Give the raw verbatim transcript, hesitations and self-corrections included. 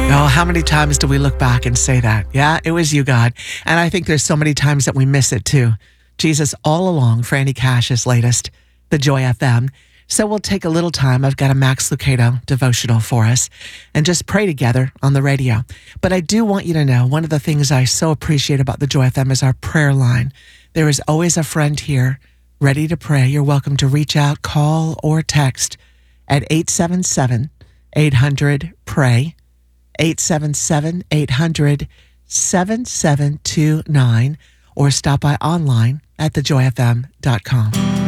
Oh, how many times do we look back and say that? Yeah, it was you, God. And I think there's so many times that we miss it too. Jesus, all along, Franny Cash's latest, The Joy F M. So we'll take a little time. I've got a Max Lucado devotional for us and just pray together on the radio. But I do want you to know one of the things I so appreciate about The Joy F M is our prayer line. There is always a friend here ready to pray. You're welcome to reach out, call, or text at eight seven seven, eight hundred, pray. eight seven seven, eight hundred, seven seven two nine or stop by online at the joy f m dot com.